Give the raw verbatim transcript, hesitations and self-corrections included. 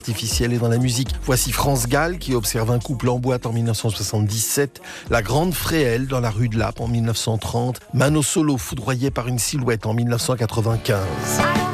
artificielle et dans la musique. Voici France Gall qui observe un couple en boîte en dix-neuf cent soixante-dix-sept, La Grande Fréhelle dans la rue de Lappe en dix-neuf cent trente, Mano Solo foudroyé par une silhouette en dix-neuf cent quatre-vingt-quinze.